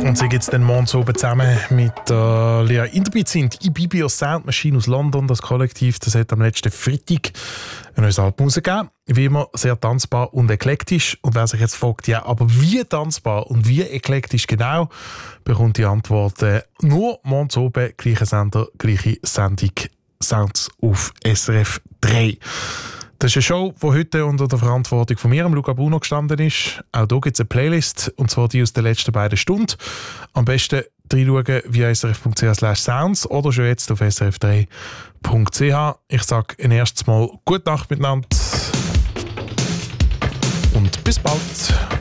Und sie gibt es dann morgens oben zusammen mit Lea Inderbiet sind Ibibio Sound Machine aus London. Das Kollektiv, das hat am letzten Freitag ein neues Album rausgegeben. Wie immer sehr tanzbar und eklektisch. Und wer sich jetzt fragt, ja, aber wie tanzbar und wie eklektisch genau, bekommt die Antwort nur morgens oben, gleicher Sender, gleiche Sendung, Sounds auf SRF 3. Das ist eine Show, die heute unter der Verantwortung von mir, Luca Bruno, gestanden ist. Auch hier gibt es eine Playlist, und zwar die aus den letzten beiden Stunden. Am besten reinschauen via srf.ch/sounds oder schon jetzt auf srf3.ch. Ich sage ein erstes Mal gute Nacht miteinander und bis bald.